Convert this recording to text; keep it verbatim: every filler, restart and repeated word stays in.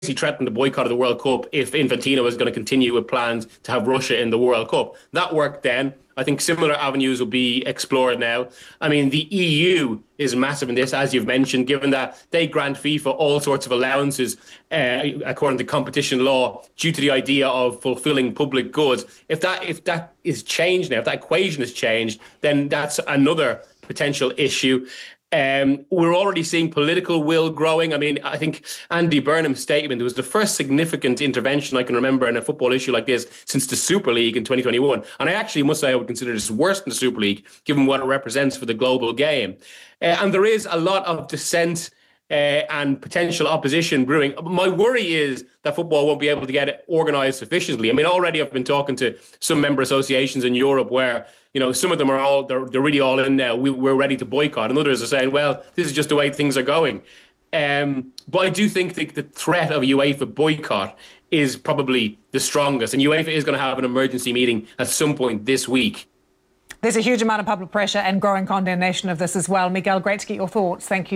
threatened the boycott of the World Cup if Infantino was going to continue with plans to have Russia in the World Cup. That worked then. I think similar avenues will be explored now. I mean, the E U is massive in this, as you've mentioned, given that they grant FIFA all sorts of allowances uh, according to competition law due to the idea of fulfilling public goods. If that if that is changed now, if that equation has changed, then that's another potential issue. Um, we're already seeing political will growing. I mean, I think Andy Burnham's statement was the first significant intervention I can remember in a football issue like this since the Super League in twenty twenty-one. And I actually must say I would consider this worse than the Super League, given what it represents for the global game. Uh, and there is a lot of dissent Uh, and potential opposition brewing. My worry is that football won't be able to get it organised sufficiently. I mean, already I've been talking to some member associations in Europe where, you know, some of them are all, they're, they're really all in now. We, we're ready to boycott. And others are saying, well, this is just the way things are going. Um, but I do think the, the threat of a UEFA boycott is probably the strongest. And UEFA is going to have an emergency meeting at some point this week. There's a huge amount of public pressure and growing condemnation of this as well. Miguel, great to get your thoughts. Thank you.